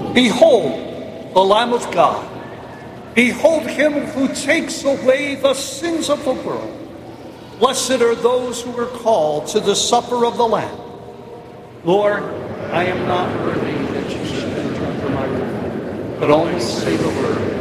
Behold, the Lamb of God. Behold him who takes away the sins of the world. Blessed are those who are called to the supper of the Lamb. Lord, I am not worthy that you should enter under my roof, but only say the word,